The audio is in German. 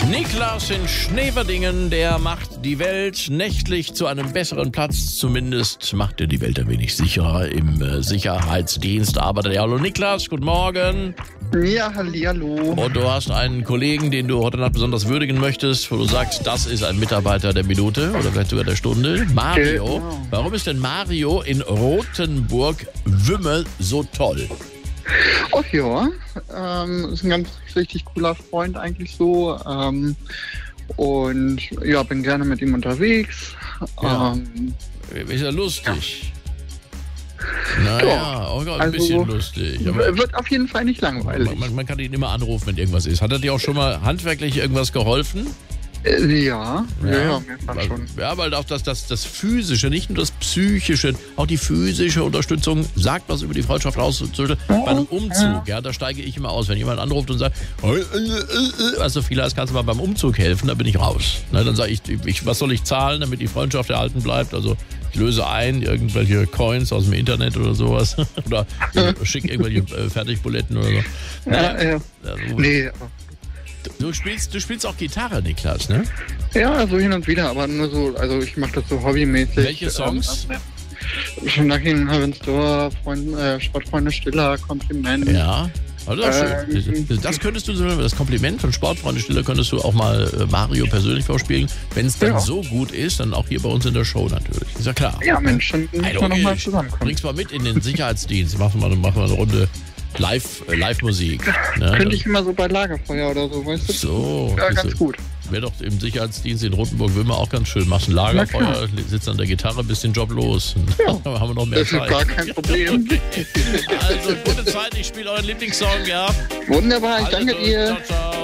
Niklas in Schneverdingen, der macht die Welt nächtlich zu einem besseren Platz. Zumindest macht er die Welt ein wenig sicherer. Im Sicherheitsdienst arbeitet er. Hallo Niklas, guten Morgen. Ja, hallihallo. Und du hast einen Kollegen, den du heute Nacht besonders würdigen möchtest, wo du sagst, das ist ein Mitarbeiter der Minute oder vielleicht sogar der Stunde. Mario. Genau. Warum ist denn Mario in Rothenburg-Wümme so toll? Ach ja, ist ein ganz richtig cooler Freund eigentlich so. Und ja, bin gerne mit ihm unterwegs. Ja. Ist ja lustig. Naja, auch ein also, bisschen lustig. Aber wird auf jeden Fall nicht langweilig. man kann ihn immer anrufen, wenn irgendwas ist. Hat er dir auch schon mal handwerklich irgendwas geholfen? Ja, mehrfach schon. Ja, weil auch das Physische, nicht nur das Psychische, auch die physische Unterstützung sagt was über die Freundschaft aus. Bei einem Umzug, ja, da steige ich immer aus. Wenn jemand anruft und sagt, was so viel heißt, kannst du mal beim Umzug helfen, dann bin ich raus. Na, dann sage ich, was soll ich zahlen, damit die Freundschaft erhalten bleibt? Also ich löse ein, irgendwelche Coins aus dem Internet oder sowas. Oder schicke irgendwelche Fertigbuletten oder so. Ja. Nee. Du spielst auch Gitarre, Niklas, ne? Ja, so hin und wieder, aber nur so, also ich mache das so hobbymäßig. Welche Songs? Schon nach Ihnen Heaven's Door, Sportfreunde Stiller, Kompliment. Ja, also das könntest du, das Kompliment von Sportfreunde Stiller könntest du auch mal Mario persönlich vorspielen. Wenn es dann so gut ist, dann auch hier bei uns in der Show natürlich. Ist ja klar. Ja, Mensch, dann müssen wir nochmal zusammenkommen. Bring's mal mit in den Sicherheitsdienst. Machen wir eine Runde Live-Musik. Ne? Könnte ich immer so bei Lagerfeuer oder so, weißt du? So. Ja, ganz gut. Wäre doch im Sicherheitsdienst in Rothenburg-Wümme auch ganz schön. Machst ein Lagerfeuer, sitzt an der Gitarre, bist den Job los. Ja. Dann haben wir noch mehr Das ist Zeit. gar kein Problem. Okay. Also, gute Zeit, ich spiele euren Lieblingssong, ja. Wunderbar, ich danke Also, dir. Ciao, ciao.